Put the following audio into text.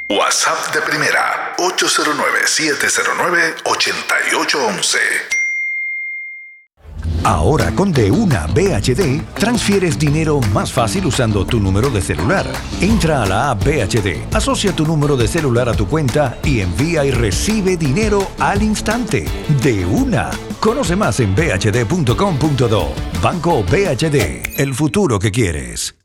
WhatsApp de primera, 809-709-8811. Ahora con De Una BHD, transfieres dinero más fácil usando tu número de celular. Entra a la app BHD, asocia tu número de celular a tu cuenta y envía y recibe dinero al instante. De Una. Conoce más en bhd.com.do. Banco BHD, el futuro que quieres.